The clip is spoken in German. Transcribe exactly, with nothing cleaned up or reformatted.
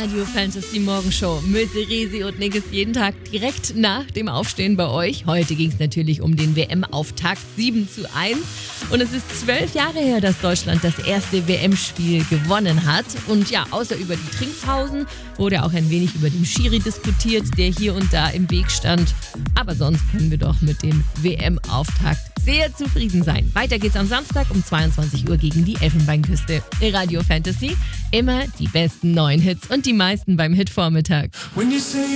Radio Fantasy Morgenshow mit Resi und Nickes jeden Tag direkt nach dem Aufstehen bei euch. Heute ging es natürlich um den W M-Auftakt sieben zu eins. Und es ist zwölf Jahre her, dass Deutschland das erste W M-Spiel gewonnen hat. Und ja, außer über die Trinkpausen wurde auch ein wenig über den Schiri diskutiert, der hier und da im Weg stand. Aber sonst können wir doch mit dem W M-Auftakt sehr zufrieden sein. Weiter geht's am Samstag um zweiundzwanzig Uhr gegen die Elfenbeinküste. Radio Fantasy, immer die besten neuen Hits und die meisten beim Hitvormittag.